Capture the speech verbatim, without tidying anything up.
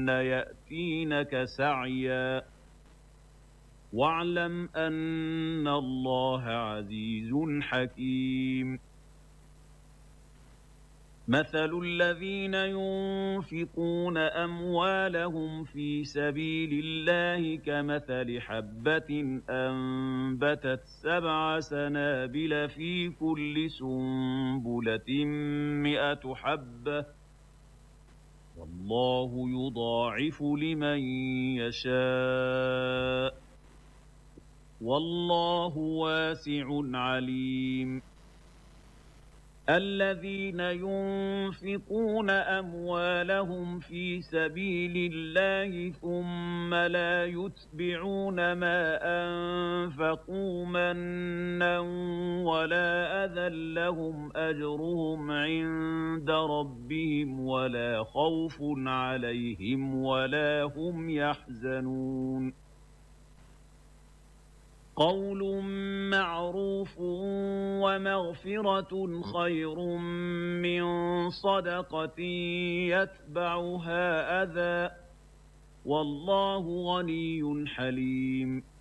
إنهن يأتينك سعيا واعلم أن الله عزيز حكيم مثل الذين ينفقون أموالهم في سبيل الله كمثل حبة أنبتت سبع سنابل في كل سنبلة مئة حبة والله يضاعف لمن يشاء والله واسع عليم الذين ينفقون أموالهم في سبيل الله ثم لا يتبعون ما أنفقوا منا ولا أذى لهم أجرهم عند ربهم ولا خوف عليهم ولا هم يحزنون قول معروف ومغفرة خير من صدقة يتبعها أذى والله غني حليم